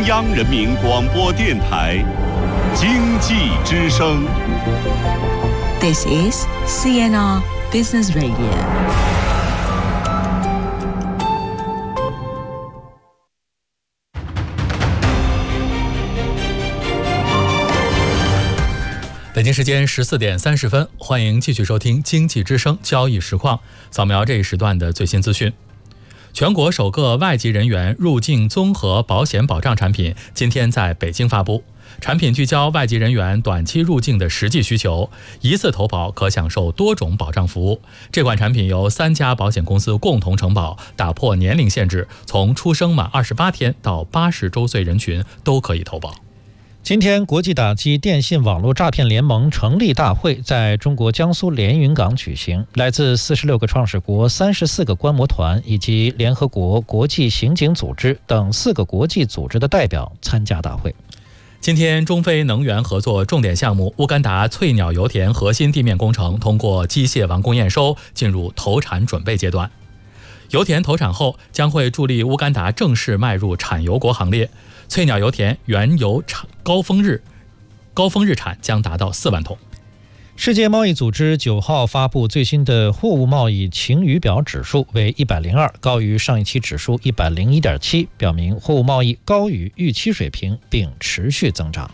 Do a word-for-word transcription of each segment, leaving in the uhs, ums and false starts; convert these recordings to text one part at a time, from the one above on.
央人民广播电台经济之声。 This is C N R Business Radio。 北京时间十四点三十分，欢迎继续收听经济之声交易实况，扫描这一时段的最新资讯。全国首个外籍人员入境综合保险保障产品今天在北京发布。产品聚焦外籍人员短期入境的实际需求，一次投保可享受多种保障服务。这款产品由三家保险公司共同承保，打破年龄限制，从出生满二十八天到八十周岁人群都可以投保。 今天，国际打击电信网络诈骗联盟成立大会在中国江苏连云港举行，来自四十六个创始国、三十四个观摩团以及联合国国际刑警组织等四个国际组织的代表参加大会。 今天，中非能源合作重点项目乌干达翠鸟油田核心地面工程通过机械完工验收，进入投产准备阶段。油田投产后，将会助力乌干达正式迈入产油国行列。翠鸟油田原油产高峰日高峰日产将达到四万桶。 世界贸易组织九号发布最新的货物贸易晴雨表指数为一百零二，高于上一期指数一百零一点七，表明货物贸易高于预期水平，并持续增长。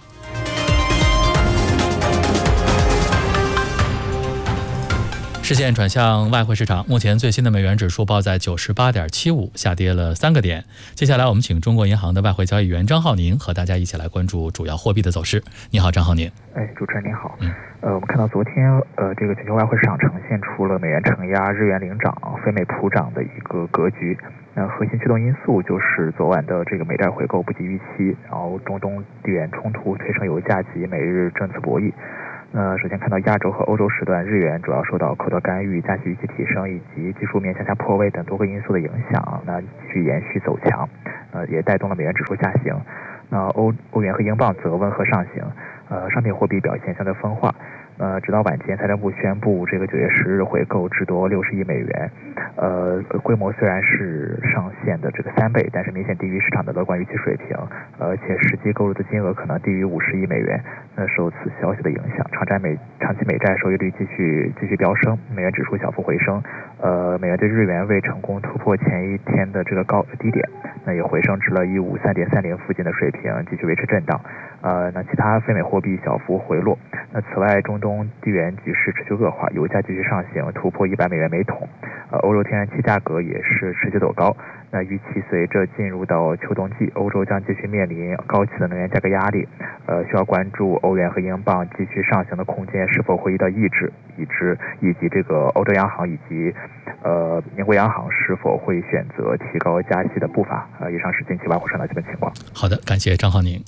视线转向外汇市场，目前最新的美元指数报在九十八点七五，下跌了三个点。接下来我们请中国银行的外汇交易员张浩宁和大家一起来关注主要货币的走势。你好，张浩宁。 哎，主持人您好。嗯，呃，我们看到昨天，呃，这个全球外汇市场呈现出了美元承压、日元领涨、非美普涨的一个格局。那核心驱动因素就是昨晚的这个美债回购不及预期，然后中东地缘冲突推升油价及美日政策博弈。那首先看到亚洲和欧洲时段，日元主要受到口头干预、加息预期提升以及技术面向下破位等多个因素的影响，那继续延续走强，呃，也带动了美元指数下行。那欧欧元和英镑则温和上行，呃，商品货币表现相对分化。呃，直到晚间，财政部宣布这个九月十日回购至多六十亿美元，呃，规模虽然是上限的这个三倍，但是明显低于市场的乐观预期水平，而且实际购入的金额可能低于五十亿美元。那受此消息的影响，长债美长期美债收益率继续继续飙升，美元指数小幅回升，呃，美元对日元未成功突破前一天的这个高低点，那也回升至了一五三点三零附近的水平，继续维持震荡。呃，那其他非美货币小幅回落。那此外，中东地缘局势持续恶化，油价继续上行，突破一百美元每桶。呃，欧洲天然气价格也是持续走高。那预期随着进入到秋冬季，欧洲将继续面临高企的能源价格压力。呃，需要关注欧元和英镑继续上行的空间是否会遇到抑制，以及以及这个欧洲央行以及呃英国央行是否会选择提高加息的步伐。呃，以上是近期外汇市场的基本情况。 好的，感谢张浩宁。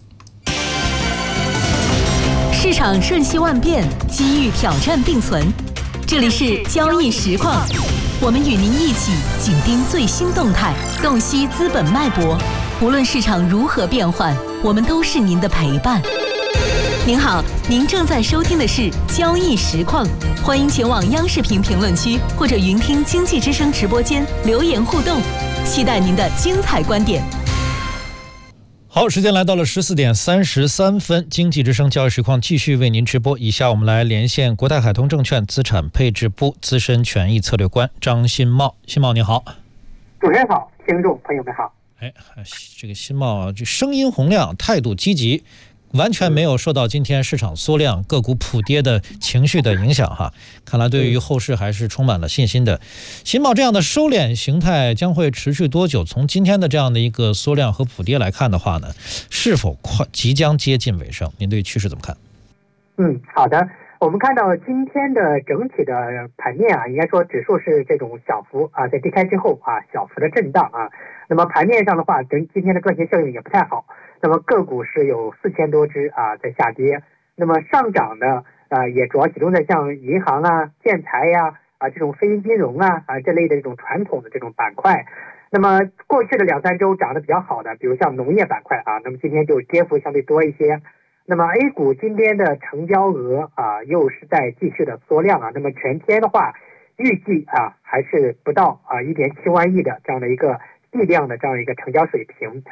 市场瞬息万变，机遇挑战并存。这里是交易实况，我们与您一起紧盯最新动态，洞悉资本脉搏。无论市场如何变换，我们都是您的陪伴。您好，您正在收听的是交易实况，欢迎前往央视频评论区或者云听经济之声直播间留言互动，期待您的精彩观点。 好，时间来到了十四点三十三分，经济之声交易实况继续为您直播。以下我们来连线国泰海通证券资产配置部资深权益策略官张新茂。新茂你好。 主持人好，听众朋友们好。 哎，这个新茂这声音洪亮，态度积极，完全没有受到今天市场缩量、个股普跌的情绪的影响哈。看来对于后市还是充满了信心的。新茂这样的收敛形态将会持续多久？从今天的这样的一个缩量和普跌来看的话呢，是否快即将接近尾声？您对趋势怎么看？ 嗯，好的。我们看到今天的整体的盘面啊，应该说指数是这种小幅啊，在低开之后啊，小幅的震荡啊。那么盘面上的话，跟今天的赚钱效应也不太好。那么个股是有四千多只啊在下跌。那么上涨的啊，也主要集中在像银行啊、建材呀 啊, 啊这种非银金融啊啊这类的这种传统的这种板块。那么过去的两三周涨得比较好的，比如像农业板块啊，那么今天就跌幅相对多一些。那么 A 股今天的成交额啊，又是在继续的缩量啊。那么全天的话，预计啊还是不到啊 一点七万亿的这样的一个地量的这样一个成交水平。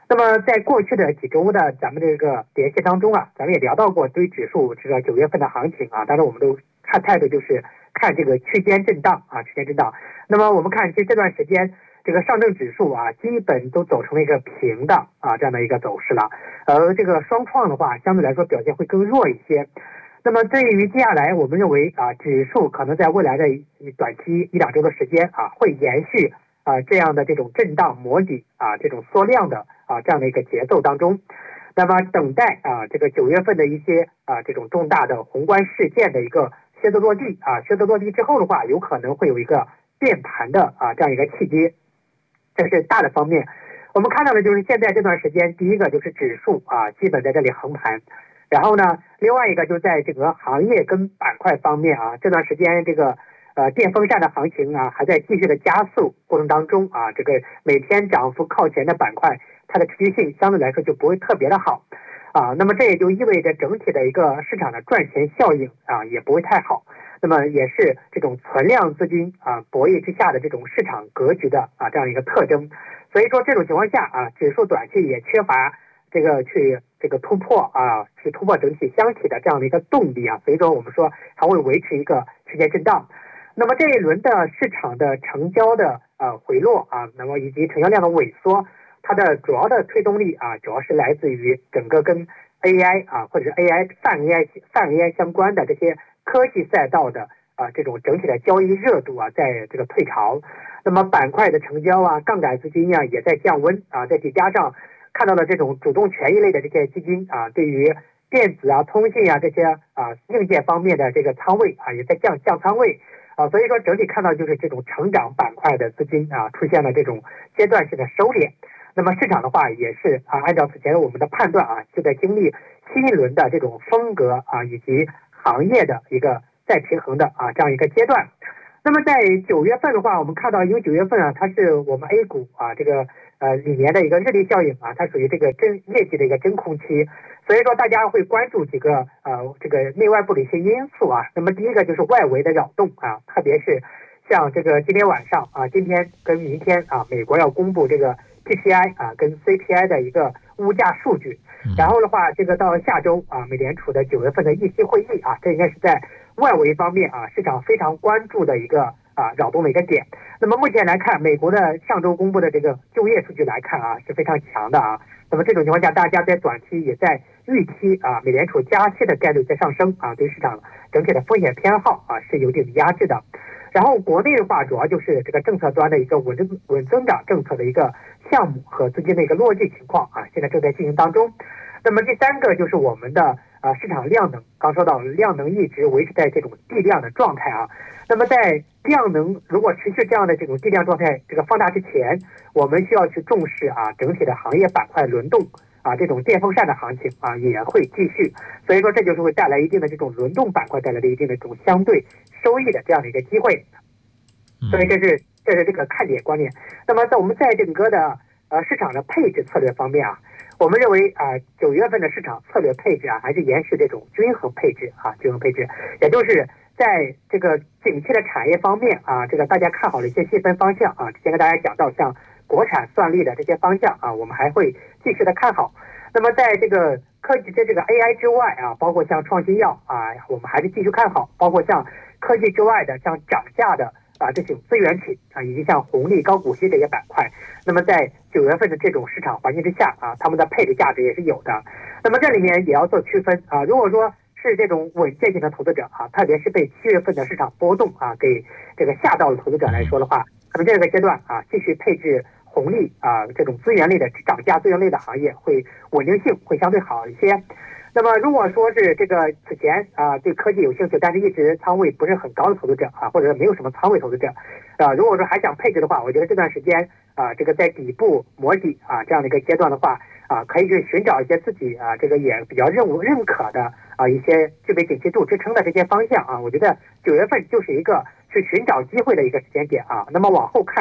那么在过去的几周的咱们这个联系当中啊，咱们也聊到过对指数这个九月份的行情啊，当然我们都看态度就是看这个区间震荡啊，区间震荡。那么我们看其实这段时间这个上证指数啊，基本都走成了一个平的啊这样的一个走势了，而这个双创的话，相对来说表现会更弱一些。那么对于接下来，我们认为啊，指数可能在未来的短期一两周的时间啊，会延续啊这样的这种震荡磨底啊这种缩量的啊这样的一个节奏当中。那么等待啊这个九月份的一些啊这种重大的宏观事件的一个靴子落地啊，靴子落地之后的话，有可能会有一个变盘的啊这样一个契机。这是大的方面。我们看到的就是现在这段时间，第一个就是指数啊基本在这里横盘。然后呢，另外一个就在整个行业跟板块方面啊，这段时间这个呃电风扇的行情啊还在继续的加速过程当中啊，这个每天涨幅靠前的板块，它的持续性相对来说就不会特别的好啊。那么这也就意味着整体的一个市场的赚钱效应啊也不会太好。那么也是这种存量资金啊博弈之下的这种市场格局的啊这样一个特征。所以说这种情况下啊，指数短期也缺乏这个去这个突破啊，去突破整体箱体的这样的一个动力啊，所以说我们说还会维持一个区间震荡。那么这一轮的市场的成交的呃回落啊，那么以及成交量的萎缩，它的主要的推动力啊，主要是来自于整个跟 A I 啊或者是 A I 泛 A I 泛 A I 相关的这些科技赛道的啊这种整体的交易热度啊，在这个退潮。那么板块的成交啊，杠杆资金啊也在降温啊，再加上看到了这种主动权益类的这些基金啊，对于电子啊、通信啊这些啊硬件方面的这个仓位啊也在降降仓位啊，所以说整体看到就是这种成长板块的资金啊出现了这种阶段性的收敛。那么市场的话也是啊，按照此前我们的判断啊，就在经历新一轮的这种风格啊以及行业的一个再平衡的啊这样一个阶段。那么在九月份的话，我们看到，因为九月份啊，它是我们 A 股啊这个呃里面的一个日历效应啊，它属于这个真业绩的一个真空期，所以说大家会关注几个呃这个内外部的一些因素啊。那么第一个就是外围的扰动啊，特别是像这个今天晚上啊，今天跟明天啊，美国要公布这个 P P I 啊跟 C P I 的一个物价数据，然后的话，这个到下周啊，美联储的九月份的议息会议啊，这应该是在外围方面啊，市场非常关注的一个啊扰动的一个点。那么目前来看，美国的上周公布的这个就业数据来看啊，是非常强的啊。那么这种情况下，大家在短期也在预期啊，美联储加息的概率在上升啊，对市场整体的风险偏好啊是有一定的压制的。然后国内的话，主要就是这个政策端的一个稳增稳增长政策的一个项目和资金的一个落地情况啊，现在正在进行当中。那么第三个就是我们的啊市场量能，刚说到量能一直维持在这种地量的状态啊。那么在量能如果持续这样的这种地量状态这个放大之前，我们需要去重视啊整体的行业板块轮动啊，这种电风扇的行情啊也会继续，所以说这就是会带来一定的这种轮动板块带来的一定的这种相对收益的这样的一个机会。所以这是这是这个看点观念。那么在我们在整个的呃市场的配置策略方面啊，我们认为啊九月份的市场策略配置啊还是延续这种均衡配置啊均衡配置，也就是在这个景气的产业方面啊，这个大家看好了一些细分方向啊，之前跟大家讲到像国产算力的这些方向啊，我们还会继续的看好。那么在这个科技在这个 A I 之外啊，包括像创新药啊，我们还是继续看好，包括像科技之外的像涨价的啊这种资源品啊，以及像红利高股息这些板块，那么在九月份的这种市场环境之下啊，他们的配置价值也是有的。那么这里面也要做区分啊，如果说是这种稳健型的投资者啊，特别是被七月份的市场波动啊给这个吓到的投资者来说的话，可能这个阶段啊继续配置红利啊这种资源类的涨价资源类的行业会稳定性会相对好一些。那么如果说是这个此前啊对科技有兴趣，但是一直仓位不是很高的投资者啊，或者没有什么仓位投资者啊，如果说还想配置的话，我觉得这段时间啊这个在底部磨底啊这样的一个阶段的话啊，可以去寻找一些自己啊这个也比较认认可的啊一些具备景气度支撑的这些方向啊，我觉得九月份就是一个去寻找机会的一个时间点啊。那么往后看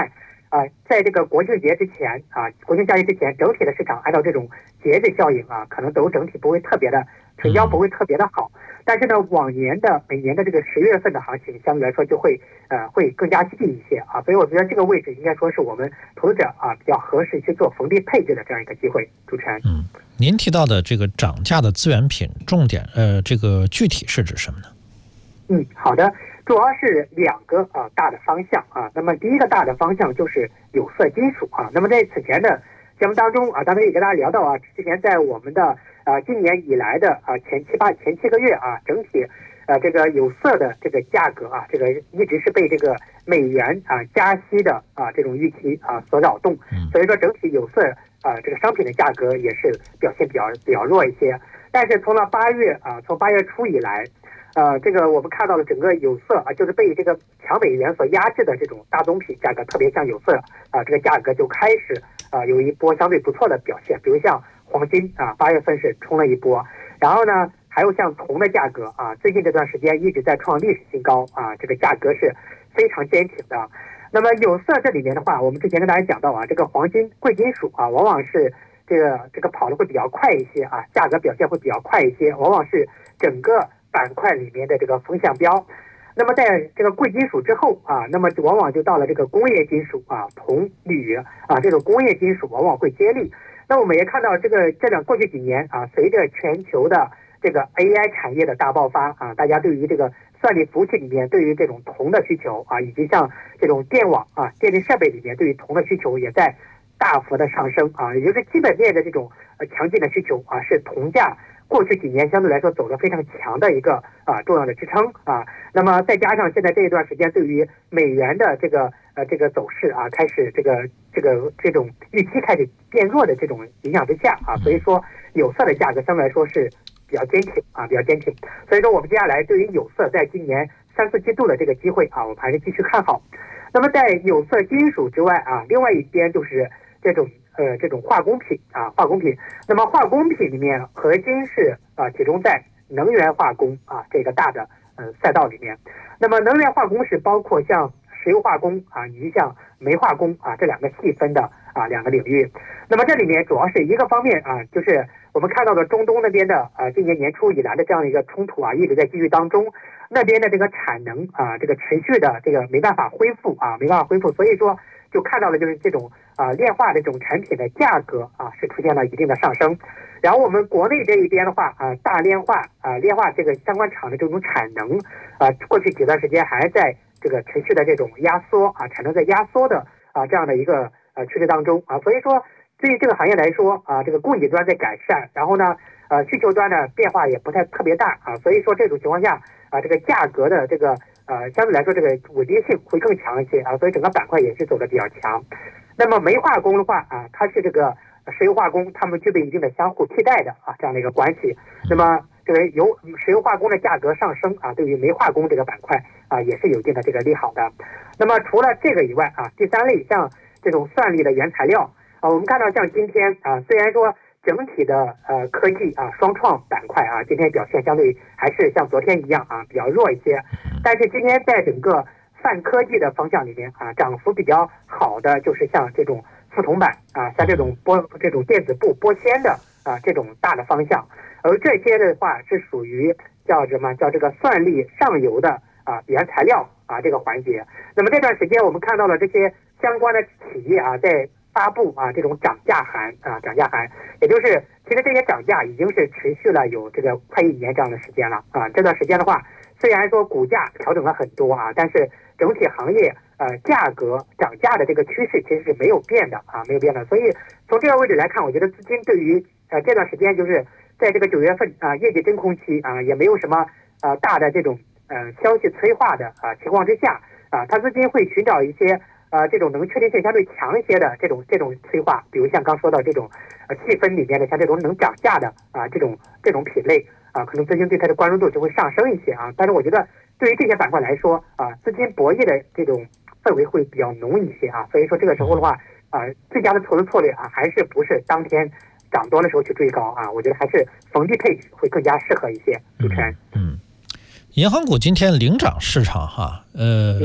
啊、呃，在这个国庆节之前啊，国庆假期之前，整体的市场按照这种节日效应啊，可能都整体不会特别的成交不会特别的好。但是呢，往年的每年的这个十月份的行情相对来说就会呃会更加激进一些啊，所以我觉得这个位置应该说是我们投资者啊比较合适去做逢低配置的这样一个机会。主持人， 嗯，您提到的这个涨价的资源品重点呃这个具体是指什么呢？ 嗯，好的，主要是两个啊大的方向啊。那么第一个大的方向就是有色金属啊。那么在此前的节目当中啊，刚才也跟大家聊到啊，之前在我们的啊今年以来的啊前七八前七个月啊，整体呃这个有色的这个价格啊，这个一直是被这个美元啊加息的啊这种预期啊所扰动，所以说整体有色啊这个商品的价格也是表现比较比较弱一些。但是从了八月啊，从八月初以来，呃，这个我们看到了整个有色啊，就是被这个强美元所压制的这种大宗品价格，特别像有色啊，这个价格就开始啊有一波相对不错的表现。比如像黄金啊，八月份是冲了一波，然后呢，还有像铜的价格啊，最近这段时间一直在创历史新高啊，这个价格是非常坚挺的。那么有色这里面的话，我们之前跟大家讲到啊，这个黄金贵金属啊，往往是这个这个跑得会比较快一些啊，价格表现会比较快一些，往往是整个板块里面的这个风向标。那么在这个贵金属之后啊，那么往往就到了这个工业金属啊，铜、铝啊，这种工业金属往往会接力。那我们也看到这个这两过去几年啊，随着全球的这个 A I 产业的大爆发啊，大家对于这个算力服务器里面对于这种铜的需求啊，以及像这种电网啊、电力设备里面对于铜的需求也在大幅的上升啊，也就是基本面的这种呃强劲的需求啊，是铜价过去几年相对来说走得非常强的一个啊重要的支撑啊。那么再加上现在这一段时间对于美元的这个呃这个走势啊，开始这个这个这种预期开始变弱的这种影响之下啊，所以说有色的价格相对来说是比较坚挺啊，比较坚挺。所以说我们接下来对于有色在今年三四季度的这个机会啊，我们还是继续看好。那么在有色金属之外啊，另外一边就是这种呃这种化工品啊，化工品。那么化工品里面核心是啊集中在能源化工啊这个大的呃赛道里面。那么能源化工是包括像石油化工啊以及像煤化工啊这两个细分的啊两个领域。那么这里面主要是一个方面啊，就是我们看到的中东那边的啊今年年初以来的这样一个冲突啊一直在继续当中，那边的这个产能啊这个持续的这个没办法恢复啊没办法恢复，所以说就看到了就是这种啊炼化的这种产品的价格啊是出现了一定的上升。然后我们国内这一边的话啊，大炼化啊炼化这个相关厂的这种产能啊，过去几段时间还在这个持续的这种压缩啊，产能在压缩的啊这样的一个呃趋势当中啊，所以说对于这个行业来说啊，这个供给端在改善，然后呢呃需求端的变化也不太特别大啊，所以说这种情况下啊，这个价格的这个呃相对来说这个稳定性会更强一些啊，所以整个板块也是走得比较强。那么煤化工的话啊，它是这个石油化工，它们具备一定的相互替代的啊这样的一个关系。那么这个油石油化工的价格上升啊，对于煤化工这个板块啊也是有一定的这个利好的。那么除了这个以外啊，第三类像这种算力的原材料啊，我们看到像今天啊，虽然说整体的呃科技啊双创板块啊今天表现相对还是像昨天一样啊比较弱一些，但是今天在整个泛科技的方向里面啊，涨幅比较好的就是像这种覆铜板啊，像这种玻这种电子布玻纤的啊这种大的方向，而这些的话是属于叫什么叫这个算力上游的啊原材料啊这个环节。那么这段时间我们看到了这些相关的企业啊在发布啊这种涨价函啊涨价函，也就是其实这些涨价已经是持续了有这个快一年这样的时间了啊。这段时间的话，虽然说股价调整了很多啊，但是整体行业呃价格涨价的这个趋势其实是没有变的啊，没有变的。所以从这个位置来看，我觉得资金对于呃这段时间就是在这个九月份啊业绩真空期啊，也没有什么呃大的这种呃消息催化的啊情况之下啊，它资金会寻找一些呃这种能确定性相对强一些的这种这种催化，比如像刚说到这种呃细分里面的像这种能涨价的啊这种这种品类啊，可能资金对它的关注度就会上升一些啊。但是我觉得对于这些板块来说啊，资金博弈的这种氛围会比较浓一些啊，所以说这个时候的话啊，最佳的投资策略啊，还是不是当天涨多的时候去追高啊，我觉得还是逢低配置会更加适合一些。主持人， 嗯，银行股今天领涨市场哈，呃。嗯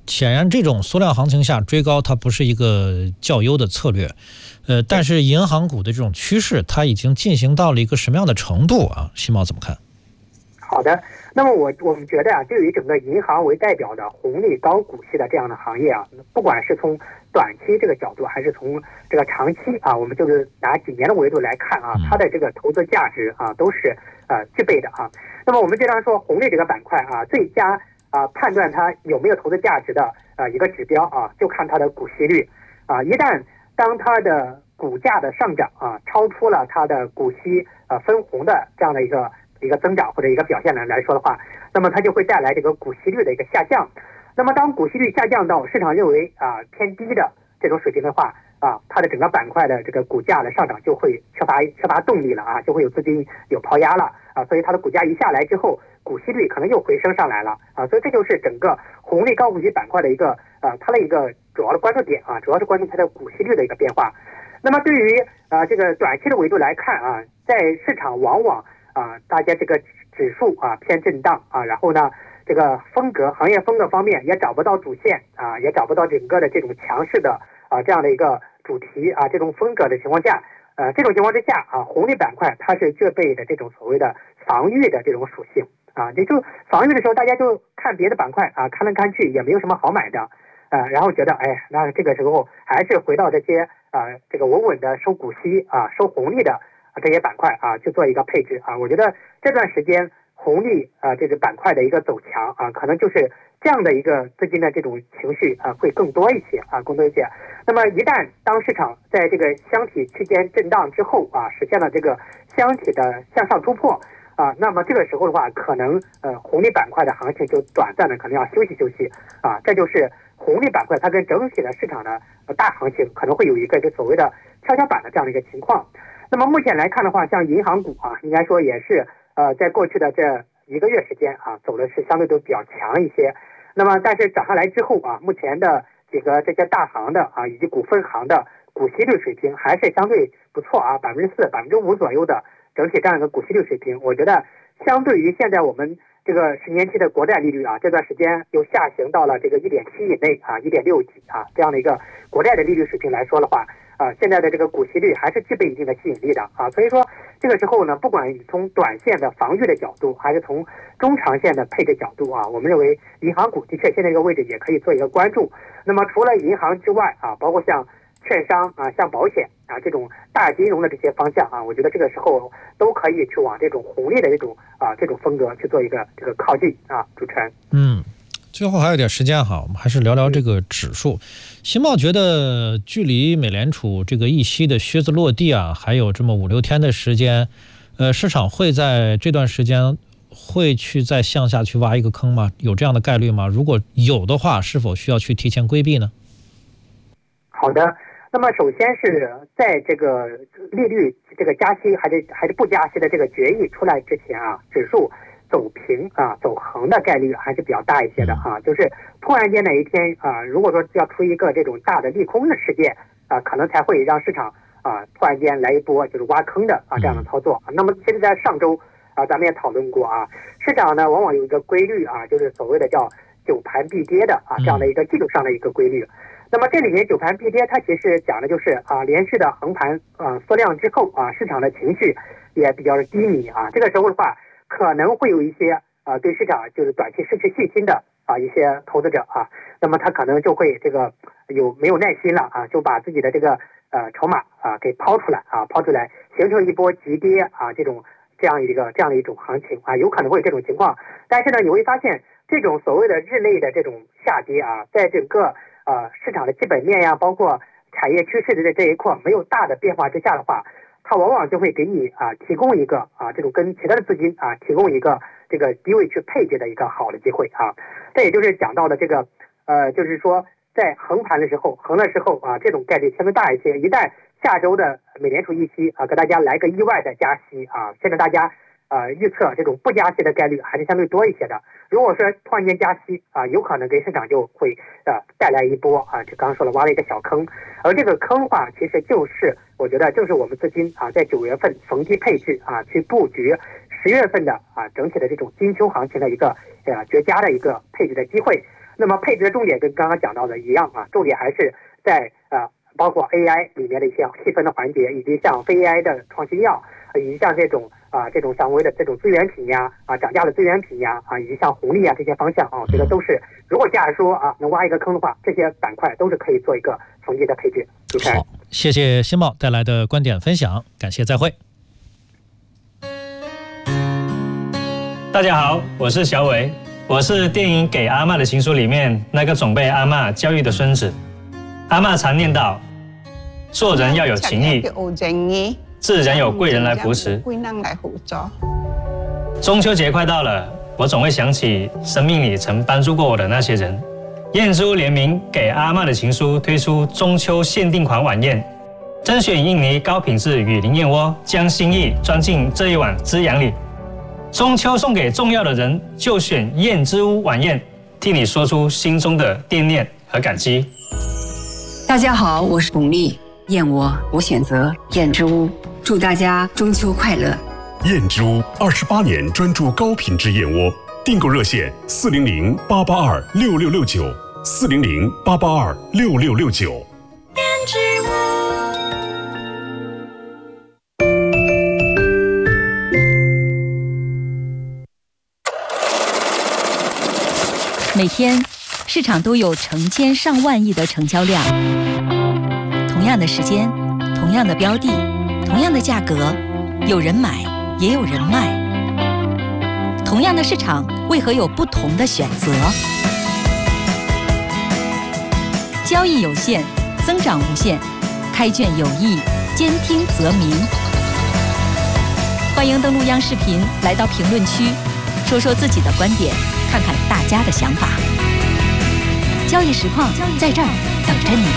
显然这种缩量行情下追高它不是一个较优的策略，呃，但是银行股的这种趋势它已经进行到了一个什么样的程度啊？新茂怎么看？ 好的，那么我我们觉得啊，对于整个银行为代表的红利高股息的这样的行业啊，不管是从短期这个角度，还是从这个长期啊，我们就是拿几年的维度来看啊，它的这个投资价值啊都是呃具备的啊。那么我们经常说红利这个板块啊，最佳啊判断它有没有投资价值的呃一个指标啊，就看它的股息率啊。一旦当它的股价的上涨啊超出了它的股息呃分红的这样的一个一个增长或者一个表现呢来说的话，那么它就会带来这个股息率的一个下降。那么当股息率下降到市场认为啊偏低的这种水平的话啊，它的整个板块的这个股价的上涨就会缺乏缺乏动力了啊，就会有资金有抛压了啊，所以它的股价一下来之后，股息率可能又回升上来了啊，所以这就是整个红利高股息板块的一个呃它的一个主要的关注点啊，主要是关注它的股息率的一个变化。那么对于啊这个短期的维度来看啊，在市场往往啊，大家这个指数啊偏震荡啊，然后呢，这个风格行业风格方面也找不到主线啊，也找不到整个的这种强势的啊这样的一个主题啊这种风格的情况下，呃这种情况之下啊，红利板块它是具备的这种所谓的防御的这种属性啊，也就防御的时候大家就看别的板块啊，看来看去也没有什么好买的，呃，然后觉得哎，那这个时候还是回到这些啊这个稳稳的收股息啊收红利的这些板块啊去做一个配置啊，我觉得这段时间红利啊这个板块的一个走强啊，可能就是这样的一个资金的这种情绪啊会更多一些啊更多一些。那么一旦当市场在这个箱体区间震荡之后啊，实现了这个箱体的向上突破啊，那么这个时候的话，可能呃红利板块的行情就短暂的可能要休息休息啊，这就是红利板块它跟整体的市场的大行情可能会有一个这所谓的跷跷板的这样的一个情况。那么目前来看的话，像银行股啊，应该说也是呃，在过去的这一个月时间啊，走的是相对都比较强一些。那么但是涨上来之后啊，目前的几个这些大行的啊，以及股份行的股息率水平还是相对不错啊，百分之四、百分之五左右的整体这样一个股息率水平。我觉得相对于现在我们这个十年期的国债利率啊，这段时间又下行到了这个一点七以内啊，一点六几啊这样的一个国债的利率水平来说的话。啊，现在的这个股息率还是具备一定的吸引力的啊，所以说这个时候呢，不管从短线的防御的角度，还是从中长线的配置角度啊，我们认为银行股的确现在这个位置也可以做一个关注。那么除了银行之外啊，包括像券商啊、像保险啊这种大金融的这些方向啊，我觉得这个时候都可以去往这种红利的这种啊这种风格去做一个这个靠近啊，主持人。 嗯。最后还有点时间哈，我们还是聊聊这个指数。新茂觉得距离美联储这个议息的靴子落地啊，还有这么五六天的时间，呃，市场会在这段时间会去再向下去挖一个坑吗？有这样的概率吗？如果有的话，是否需要去提前规避呢？ 好的，那么首先是在这个利率这个加息还是还是不加息的这个决议出来之前啊，指数走平啊走横的概率还是比较大一些的啊，就是突然间哪一天啊，如果说要出一个这种大的利空的事件啊，可能才会让市场啊突然间来一波就是挖坑的啊这样的操作。那么其实在上周啊咱们也讨论过啊，市场呢往往有一个规律啊，就是所谓的叫久盘必跌的啊这样的一个技术上的一个规律。那么这里面久盘必跌，它其实讲的就是啊连续的横盘啊缩量之后啊，市场的情绪也比较的低迷啊，这个时候的话。可能会有一些啊、呃、对市场就是短期失去信心的啊一些投资者啊，那么他可能就会这个有没有耐心了啊，就把自己的这个呃筹码啊给抛出来啊抛出来，形成一波急跌啊这种这样一个这样的一种行情啊，有可能会有这种情况。但是呢，你会发现这种所谓的日内的这种下跌啊，在整个呃市场的基本面呀，包括产业趋势的这一块没有大的变化之下的话。它往往就会给你啊提供一个啊这种跟其他的资金啊提供一个这个低位去配置的一个好的机会啊，这也就是讲到的这个呃就是说在横盘的时候横的时候啊这种概率相对大一些，一旦下周的美联储议息啊给大家来个意外的加息啊，现在大家呃预测这种不加息的概率还是相对多一些的。如果说突然间加息啊，有可能给市场就会呃带来一波啊，就刚刚说了挖了一个小坑，而这个坑的话，其实就是我觉得就是我们资金啊在九月份逢低配置啊去布局十月份的啊整体的这种金秋行情的一个呃绝佳的一个配置的机会。 那么配置的重点跟刚刚讲到的一样啊，重点还是在呃包括 A I 里面的一些细分的环节，以及像非 A I 的创新药，以及像这种啊这种常规的这种资源品呀啊涨价的资源品呀啊以及像红利啊这些方向啊，我觉得都是如果假如说啊能挖一个坑的话，这些板块都是可以做一个逢低的配置。 好，谢谢新茂带来的观点分享，感谢，再会。 大家好，我是小伟，我是电影《给阿嬷的情书》里面那个总被阿嬷教育的孙子。阿嬷常念叨，做人要有情义，自然有贵人来扶持。中秋节快到了，我总会想起生命里曾帮助过我的那些人。燕之屋联名《给阿嬷的情书》推出中秋限定款晚宴，甄选印尼高品质雨林燕窝，将心意装进这一碗滋养里。中秋送给重要的人，就选燕之屋晚宴，替你说出心中的惦念和感激。 大家好，我是巩俐，燕窝我选择燕之屋，祝大家中秋快乐。 燕之屋二十八年专注高品质燕窝，订购热线四零零八八二六六六九四零零八八二六六六九。 燕之屋。 每天，市场都有成千上万亿的成交量。同样的时间，同样的标的，同样的价格，有人买，也有人卖。同样的市场，为何有不同的选择？交易有限，增长无限，开卷有益，兼听则明。欢迎登录央视频，来到评论区，说说自己的观点。看看大家的想法，交易实况在这儿等着你。